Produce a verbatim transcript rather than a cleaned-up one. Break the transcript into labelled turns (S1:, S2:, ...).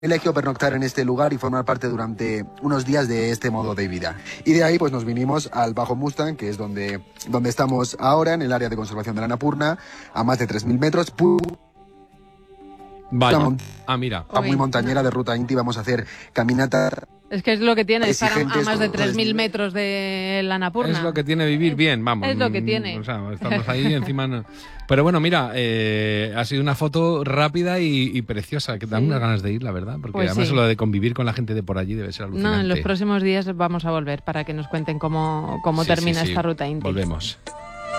S1: privilegio pernoctar en este lugar y formar parte durante unos días de este modo de vida. Y de ahí pues nos vinimos al Bajo Mustang, que es donde, donde estamos ahora, en el área de conservación de la Annapurna, a más de tres mil metros.
S2: Vaya. Ah, mira.
S1: Muy montañera, de ruta íntima, vamos a hacer caminata.
S3: Es que es lo que tiene estar a, a más de tres mil metros de la Annapurna.
S2: Es lo que tiene vivir bien, vamos.
S3: Es lo que tiene.
S2: O sea, estamos ahí encima. No. Pero bueno, mira, eh, ha sido una foto rápida y, y preciosa, que da sí. unas ganas de ir, la verdad. Porque pues además sí. lo de convivir con la gente de por allí debe ser alucinante.
S3: No, en los próximos días vamos a volver para que nos cuenten cómo, cómo sí, termina
S2: sí, sí.
S3: esta ruta íntima.
S2: Volvemos.